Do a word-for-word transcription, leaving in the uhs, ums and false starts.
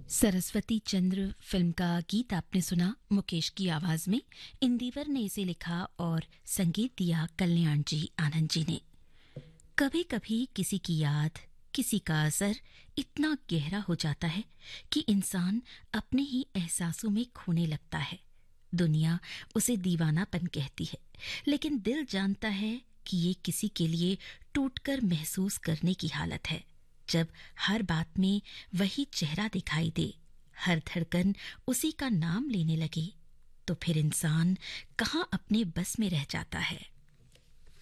सरस्वती चंद्र film का गीत आपने सुना मुकेश की आवाज में। इंदिवर ने इसे लिखा और संगीत दिया कल्याण जी आनंद जी ने। कभी कभी किसी की याद, किसी का असर इतना गहरा हो जाता है कि इंसान अपने ही एहसासों में खोने लगता है। दुनिया उसे दीवानापन कहती है, लेकिन दिल जानता है कि ये किसी के लिए टूटकर महसूस करने की हालत है। जब हर बात में वही चेहरा दिखाई दे, हर धड़कन उसी का नाम लेने लगे, तो फिर इंसान कहाँ अपने बस में रह जाता है।